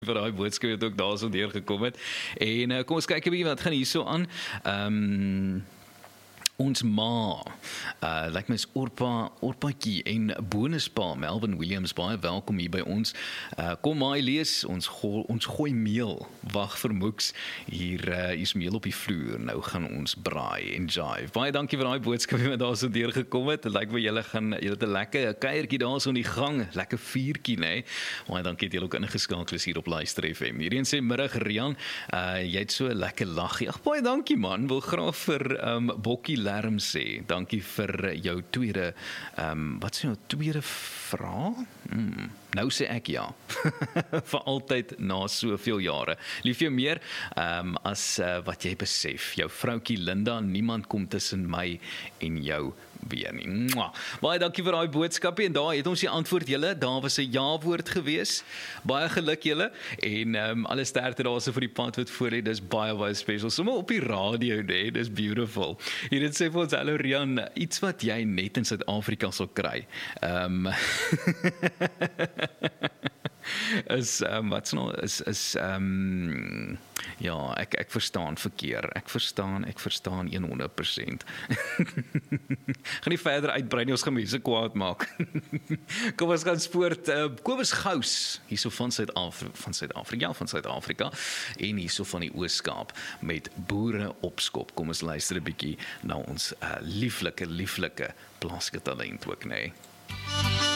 vir daai boodskap wat ook daar so deurgekom het. En kom ons kyk 'n bietjie wat gaan hierso aan. Ons ma, lyk my is Orpaatjie en bonuspa, Melvin Williams, baie welkom hier by ons. Kom maar lees, ons gooi meel, wag vir Moeks, hier is meel op die vloer, nou gaan ons braai en jive. Baie dankie vir daai boodskap wat daar so deurgekom het, lyk my julle het 'n lekker kuiertjie daar so in die gang, lekker vuurtjie, né? Baie dankie dat julle ook ingeskakel is hier op Luister FM. Hierdie sê, middag Rian, jy het so 'n lekker laggie. Ag, baie dankie man, wil graag vir Bokkie Lerm sê, dankie vir jou tweede, wat sê jou tweede vraag? Nou sê ek ja, vir altyd na soveel jare. Lief jou meer, as wat jy besef, jou vroukie Linda, niemand kom tussen my en jou weer nie. Mwah. Baie dankie vir daai boodskapie, en daar het ons die antwoord julle, daar was 'n ja-woord gewees, baie geluk julle, en alle sterkte daar so vir die pad wat voor lê, dis baie special, sommer op die radio, nee, dis beautiful. Hier het sê vir ons, hallo Rian, iets wat jy net in Suid-Afrika sal kry, ja, ek verstaan verkeer. Ek verstaan 100%. Gaan nie verder uitbrei nie, ons gaan mense kwaad maak. Kom ons gaan spoort. Kobus Gous, hierso van Suid-Afrika, en hierso van die Oos-Kaap met boere opskop. Kom ons luister 'n bietjie na ons lieflike plaaslike talent ook, nee.